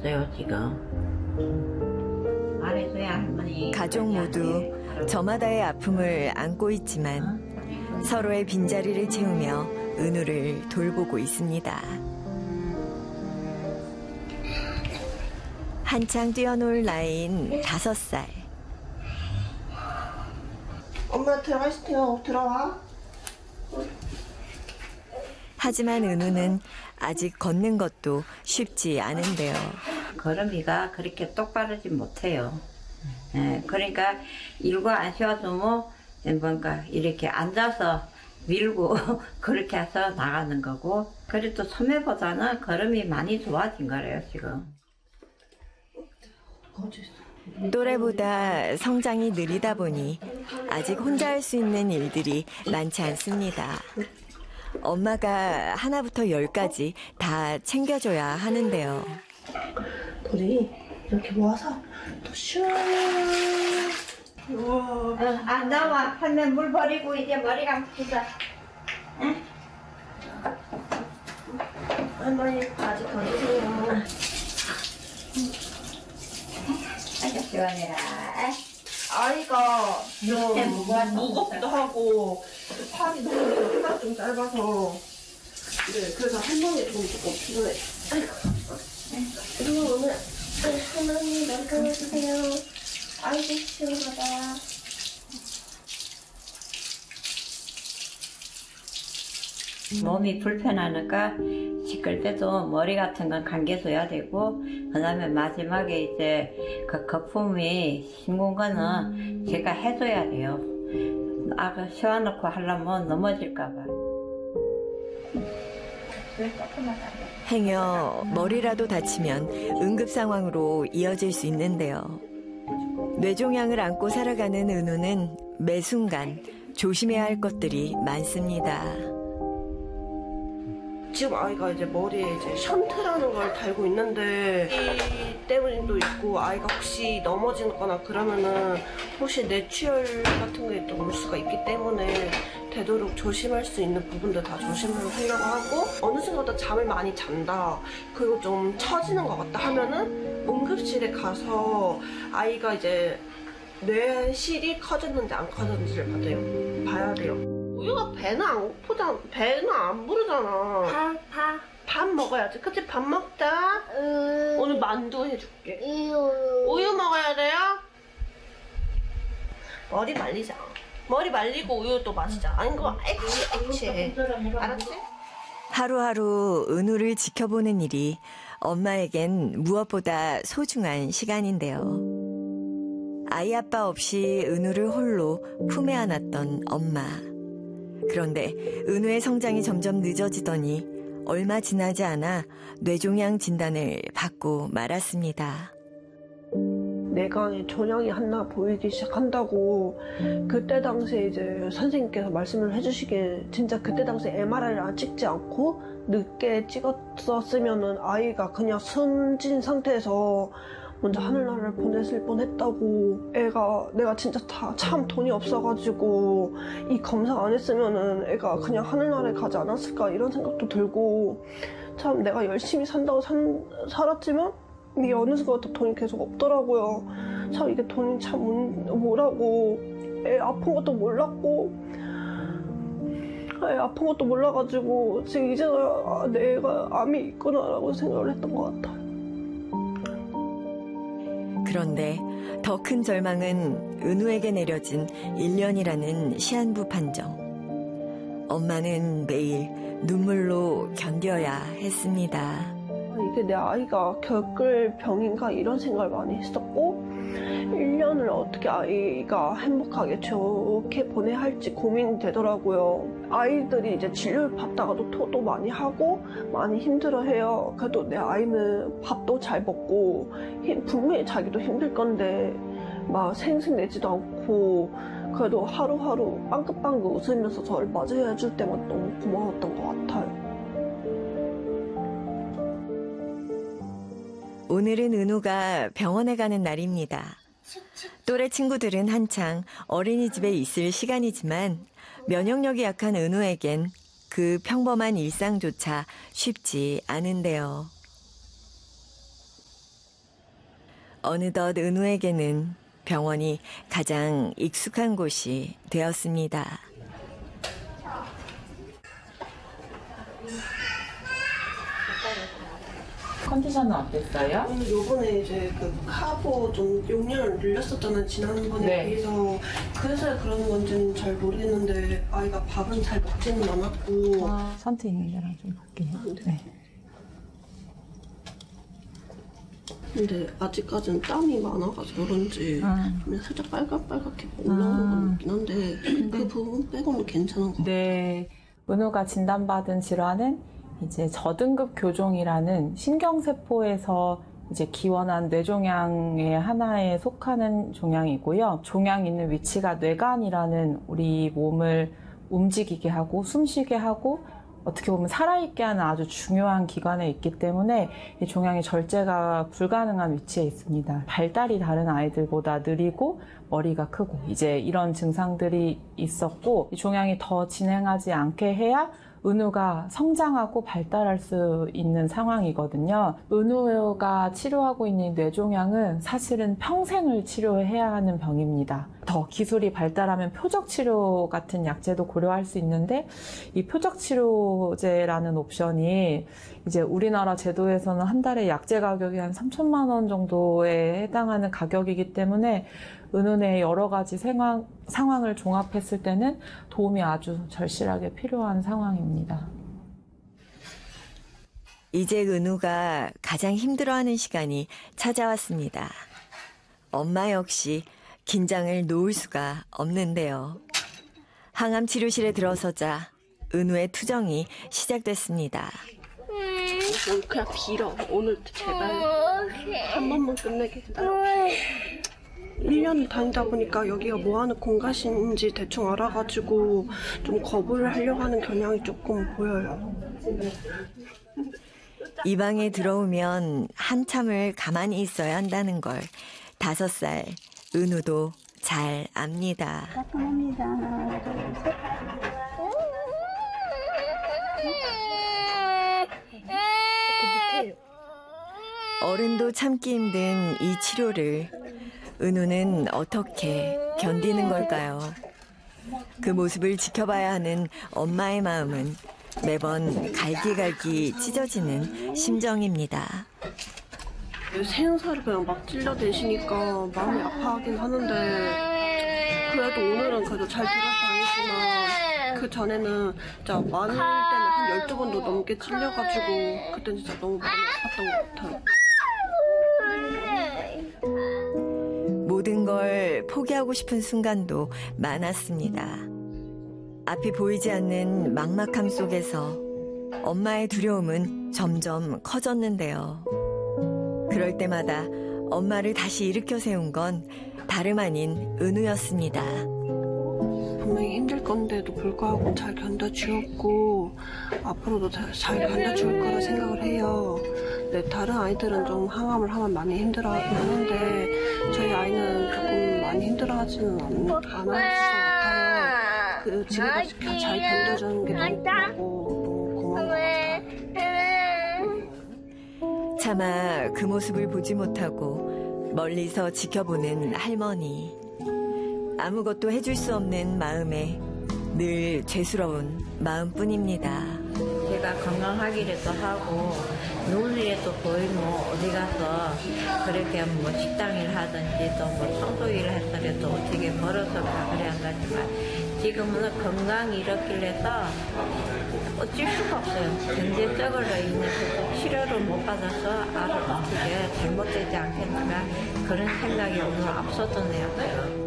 없어요, 지금. 말해줘야 할머니. 가족 모두 저마다의 아픔을 안고 있지만 서로의 빈자리를 채우며 은우를 돌보고 있습니다. 한창 뛰어놀 나이인 5살. 엄마 들어가시죠. 들어와. 하지만 은우는 아직 걷는 것도 쉽지 않은데요. 걸음이가 그렇게 똑바르지 못해요. 그러니까 일과 안 쉬어두면 뭔가 이렇게 앉아서 밀고 그렇게 해서 나가는 거고, 그래도 소매보다는 걸음이 많이 좋아진 거래요, 지금. 또래보다 성장이 느리다 보니 아직 혼자 할 수 있는 일들이 많지 않습니다. 엄마가 하나부터 10까지 다 챙겨줘야 하는데요. 우리 이렇게 모아서 또 슈. 안 나와. 할매 물 버리고 이제 머리 감기자. 응? 할머니 아직 더 주세요. 아주 시원해라. 아이가 좀 무겁기도 하고 팔이 너무 키가 좀 짧아서 그래서 할머니 좀 조금 필요해. 그리고 오늘 할머니 머리 감아주세요. 아이고 시원하다. 몸이 불편하니까 씻을 때도 머리 같은 건 감겨줘야 되고, 그 다음에 마지막에 이제 그 거품이 싱거운 거는 제가 해줘야 돼요. 세워놓고 하려면 넘어질까봐. 행여 머리라도 다치면 응급 상황으로 이어질 수 있는데요. 뇌종양을 안고 살아가는 은우는 매 순간 조심해야 할 것들이 많습니다. 지금 아이가 이제 머리에 이제 션트라는 걸 달고 있는데 이 때문도 있고, 아이가 혹시 넘어지거나 그러면은 혹시 뇌출혈 같은 게 또 올 수가 있기 때문에 되도록 조심할 수 있는 부분들 다 조심을 하려고 하고, 어느 순간부터 잠을 많이 잔다, 그리고 좀 처지는 것 같다 하면은 응급실에 가서 아이가 이제 뇌실이 커졌는지 안 커졌는지를 봐야 돼요. 우유가 배는 안 고프잖아. 배는 안 부르잖아. 밥 먹어야지. 그치? 밥 먹자. 오늘 만두 해줄게. 우유 먹어야 돼요? 머리 말리자. 머리 말리고 우유 또 마시자. 아니 그거 액취 알았지? 하루하루 은우를 지켜보는 일이 엄마에겐 무엇보다 소중한 시간인데요. 아이 아빠 없이 은우를 홀로 품에 안았던 엄마. 그런데 은우의 성장이 점점 늦어지더니 얼마 지나지 않아 뇌종양 진단을 받고 말았습니다. 뇌간에 종양이 하나 보이기 시작한다고 그때 당시에 이제 선생님께서 말씀을 해주시기에, 진짜 그때 당시에 MRI를 안 찍지 않고 늦게 찍었었으면은 아이가 그냥 숨진 상태에서 먼저 하늘나라를 보냈을 뻔했다고. 내가 진짜 참 돈이 없어가지고 이 검사 안 했으면은 애가 그냥 하늘나라에 가지 않았을까, 이런 생각도 들고, 참 내가 열심히 산다고 살았지만 이게 어느 순간부터 돈이 계속 없더라고요. 참 이게 돈이 참 뭐라고. 애 아픈 것도 몰랐고, 애 아픈 것도 몰라가지고 지금 이제야 내가 암이 있구나라고 생각을 했던 것 같아요. 그런데 더 큰 절망은 은우에게 내려진 1년이라는 시한부 판정. 엄마는 매일 눈물로 견뎌야 했습니다. 이게 내 아이가 겪을 병인가, 이런 생각을 많이 했었고, 1년을 어떻게 아이가 행복하게 좋게 보내야 할지 고민이 되더라고요. 아이들이 이제 진료를 받다가도 토도 많이 하고 많이 힘들어해요. 그래도 내 아이는 밥도 잘 먹고 분명히 자기도 힘들 건데 막 생색내지도 않고, 그래도 하루하루 빵긋빵긋 웃으면서 저를 맞이해줄 때마다 너무 고마웠던 것 같아요. 오늘은 은우가 병원에 가는 날입니다. 또래 친구들은 한창 어린이집에 있을 시간이지만 면역력이 약한 은우에겐 그 평범한 일상조차 쉽지 않은데요. 어느덧 은우에게는 병원이 가장 익숙한 곳이 되었습니다. 컨디션은 어땠어요? 요번에 이제 그 카보 좀 용량을 늘렸었잖아요, 지난번에 네. 비해서. 그래서 그런 건지는 잘 모르겠는데 아이가 밥은 잘 먹지는 않았고. 선트 있는 데랑 좀 볼게요. 네. 근데 아직까지는 땀이 많아가지고 그런지 그냥 살짝 빨갛게 올라오는 건 있긴 한데 그 부분 빼고는 괜찮은 것 같아요. 네. 은우가 진단받은 질환은 이제 저등급 교종이라는 신경세포에서 이제 기원한 뇌종양의 하나에 속하는 종양이고요. 종양이 있는 위치가 뇌간이라는 우리 몸을 움직이게 하고 숨쉬게 하고 어떻게 보면 살아있게 하는 아주 중요한 기관에 있기 때문에 이 종양이 절제가 불가능한 위치에 있습니다. 발달이 다른 아이들보다 느리고 머리가 크고 이제 이런 증상들이 있었고 이 종양이 더 진행하지 않게 해야 은우가 성장하고 발달할 수 있는 상황이거든요. 은우가 치료하고 있는 뇌종양은 사실은 평생을 치료해야 하는 병입니다. 더 기술이 발달하면 표적치료 같은 약제도 고려할 수 있는데 이 표적치료제라는 옵션이 이제 우리나라 제도에서는 한 달에 약제 가격이 한 3천만 원 정도에 해당하는 가격이기 때문에 은은의 여러 가지 상황을 종합했을 때는 도움이 아주 절실하게 필요한 상황입니다. 이제 은우가 가장 힘들어하는 시간이 찾아왔습니다. 엄마 역시 긴장을 놓을 수가 없는데요. 항암 치료실에 들어서자 은우의 투정이 시작됐습니다. 오늘 그냥 빌어. 오늘 제발 한 번만 끝내게 해달라고. 1년을 다니다 보니까 여기가 뭐하는 공간인지 대충 알아가지고 좀 거부를 하려고 하는 경향이 조금 보여요. 이 방에 들어오면 한참을 가만히 있어야 한다는 걸 5살 은우도 잘 압니다. 감사합니다. 하나, 둘, 셋. 어른도 참기 힘든 이 치료를 은우는 어떻게 견디는 걸까요? 그 모습을 지켜봐야 하는 엄마의 마음은 매번 갈기갈기 찢어지는 심정입니다. 새우살을 그냥 막 찔러대시니까 마음이 아파하긴 하는데 그래도 오늘은 그래도 잘 들어다니지만 그 전에는 진짜 많을 때는 한 12번도 넘게 찔려가지고 그때는 진짜 너무 마음이 아팠던 것 같아요. 모든 걸 포기하고 싶은 순간도 많았습니다. 앞이 보이지 않는 막막함 속에서 엄마의 두려움은 점점 커졌는데요. 그럴 때마다 엄마를 다시 일으켜 세운 건 다름 아닌 은우였습니다. 분명히 힘들 건데도 불구하고 잘 견뎌주었고 앞으로도 잘 견뎌줄 거라 생각을 해요. 네, 다른 아이들은 좀 항암을 하면 많이 힘들어하긴 하는데 저희 아이는 조금 많이 힘들어하지는 않을 것 같아요. 그 지금까지 잘 견뎌주는 게 너무 고맙고 너무 고마운 것 같아요. 차마 그 모습을 보지 못하고 멀리서 지켜보는 할머니. 아무것도 해줄 수 없는 마음에 늘 죄스러운 마음뿐입니다. 제가 건강하기라도 하고 눈이라도 보이면 어디 가서 그렇게 뭐 식당일 하든지 또 뭐 청소일 했더라도 어떻게 벌어서 그래야 한다지만 지금은 건강이 이렇길래서 어쩔 수가 없어요. 경제적으로 인해서 치료를 못 받아서 알을 어떻게 잘못되지 않겠는가 그런 생각이 오늘 앞서던 애였어요.